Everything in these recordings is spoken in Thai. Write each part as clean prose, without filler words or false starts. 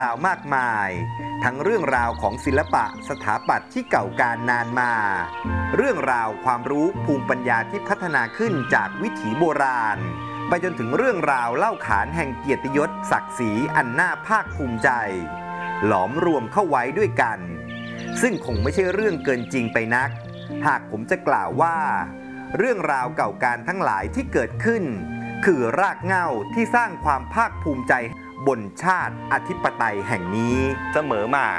ราวมากมายทั้งเรื่องราวของศิลปะสถาปัตย์ที่เก่าการนานมาเรื่องราวความรู้ภูมิปัญญาที่พัฒนาขึ้นจากวิถีโบราณไปจนถึงเรื่องราวเล่าขานแห่งเกียรติยศศักดิ์ศรีอันน่าภาคภูมิใจหลอมรวมเข้าไว้ด้วยกันซึ่งคงไม่ใช่เรื่องเกินจริงไปนักหากผมจะกล่าวว่าเรื่องราวเก่าการทั้งหลายที่เกิดขึ้นคือรากเหง้าที่สร้างความภาคภูมิใจบนชาติอธิปไตยแห่งนี้เสมอมา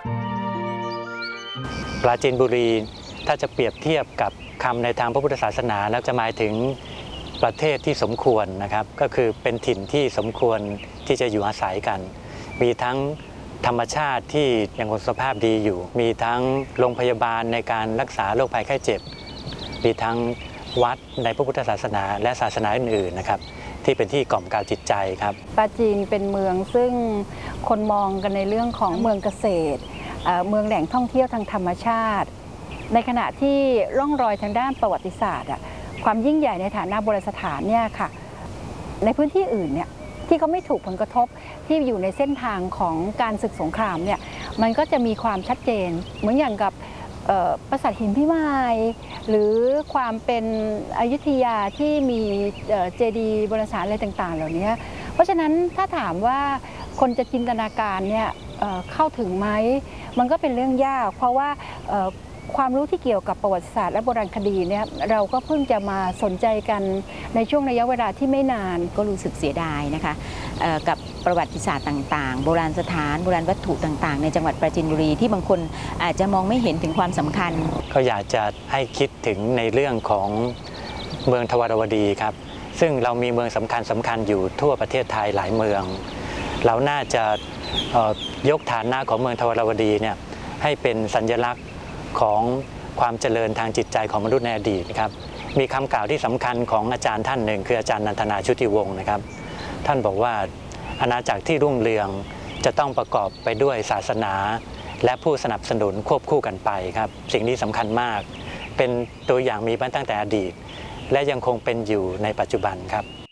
ปราจีนบุรีถ้าจะเปรียบเทียบกับคำในทางพระพุทธศาสนาแล้วจะหมายถึงประเทศที่สมควรนะครับก็คือเป็นถิ่นที่สมควรที่จะอยู่อาศัยกันมีทั้งธรรมชาติที่ยังคงสภาพดีอยู่มีทั้งโรงพยาบาลในการรักษาโรคภัยไข้เจ็บมีทั้งวัดในพระพุทธศาสนาและศาสนาอื่นๆนะครับที่เป็นที่กล่อมกล่าวจิตใจครับปราจีนเป็นเมืองซึ่งคนมองกันในเรื่องของเมืองเกษตรเมืองแหล่งท่องเที่ยวทางธรรมชาติในขณะที่ร่องรอยทางด้านประวัติศาสตร์ความยิ่งใหญ่ในฐานะโบราณสถานเนี่ยค่ะในพื้นที่อื่นเนี่ยที่เขาไม่ถูกผลกระทบที่อยู่ในเส้นทางของการศึกสงครามเนี่ยมันก็จะมีความชัดเจนเหมือนอย่างกับปราสาทหินพิมายหรือความเป็นอยุธยาที่มีเจดีย์โบราณสถานอะไรต่างๆเหล่านี้เพราะฉะนั้นถ้าถามว่าคนจะจินตนาการเนี่ยเข้าถึงไหมมันก็เป็นเรื่องยากเพราะว่าความรู้ที่เกี่ยวกับประวัติศาสตร์และโบราณคดีเนี่ยเราก็เพิ่งจะมาสนใจกันในช่วงระยะเวลาที่ไม่นานก็รู้สึกเสียดายนะคะกับประวัติศาสตร์ต่างๆโบราณสถานโบราณวัตถุต่างๆในจังหวัดปราจีนบุรีที่บางคนอาจจะมองไม่เห็นถึงความสำคัญก็อยากจะให้คิดถึงในเรื่องของเมืองทวารวดีครับซึ่งเรามีเมืองสำคัญอยู่ทั่วประเทศไทยหลายเมืองเราน่าจะยกฐานะของเมืองทวารวดีเนี่ยให้เป็นสัญลักษณ์ของความเจริญทางจิตใจของมนุษย์ในอดีตนะครับมีคำกล่าวที่สำคัญของอาจารย์ท่านหนึ่งคืออาจารย์นันทนาชุติวงศ์นะครับท่านบอกว่าอาณาจักรที่รุ่งเรืองจะต้องประกอบไปด้วยศาสนาและผู้สนับสนุนควบคู่กันไปครับสิ่งนี้สำคัญมากเป็นตัวอย่างมีมาตั้งแต่อดีตและยังคงเป็นอยู่ในปัจจุบันครับ